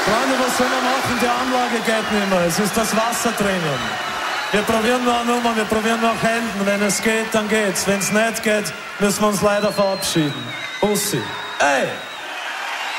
Freunde, was sollen wir machen? Die Anlage geht nicht mehr. Es ist das Wasser drinnen. Wir probieren noch eine Nummer, wir probieren noch Händen. Wenn es geht, dann geht's. Wenn es nicht geht, müssen wir uns leider verabschieden. Bussi. Ey!